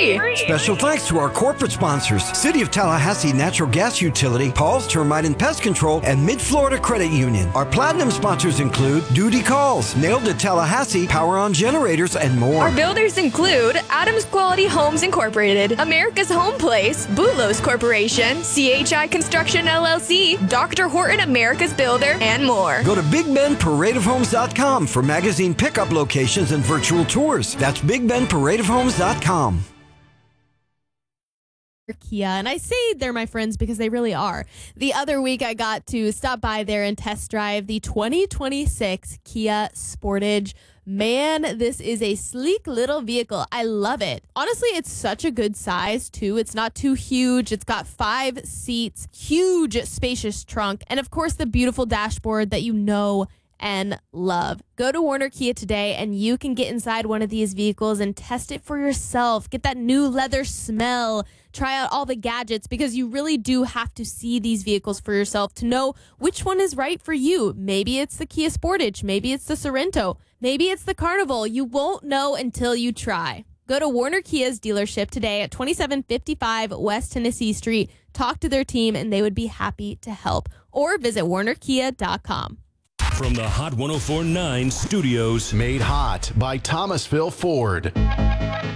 free. Special thanks to our corporate sponsors, City of Tallahassee Natural Gas Utility, Paul's Termite and Pest Control, and Mid-Florida Credit Union. Our platinum sponsors include Duty Calls, Nailed to Tallahassee, Power On Generators, and more. Our builders include Adams Quality Homes Incorporated, America's Home Place, Bulos Corporation, CHI Construction LLC, Dr. Horton America's Builder, and more. Go to BigBenParadeOfHomes.com for magazine pickup locations and virtual tours. That's BigBenParadeOfHomes.com. Kia, and I say they're my friends because they really are. The other week I got to stop by there and test drive the 2026 Kia Sportage. Man, this is a sleek little vehicle. I love it. Honestly, it's such a good size too. It's not too huge. It's got 5 seats, huge spacious trunk, and of course the beautiful dashboard that you know and love. Go to Warner Kia today and you can get inside one of these vehicles and test it for yourself. Get that new leather smell. Try out all the gadgets, because you really do have to see these vehicles for yourself to know which one is right for you. Maybe it's the Kia Sportage. Maybe it's the Sorento. Maybe it's the Carnival. You won't know until you try. Go to Warner Kia's dealership today at 2755 West Tennessee Street. Talk to their team and they would be happy to help. Or visit warnerkia.com. From the Hot 104.9 studios. Made hot by Thomasville Ford.